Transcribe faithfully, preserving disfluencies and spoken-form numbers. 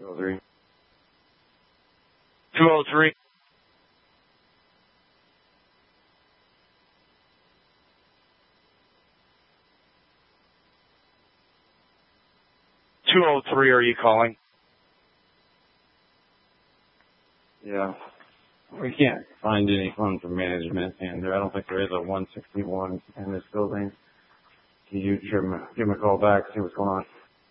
two oh three. two oh three. two oh three, are you calling? Yeah. We can't find any phone from management, and I don't think there is a one sixty-one in this building. Can you give them, give them a call back, see what's going on?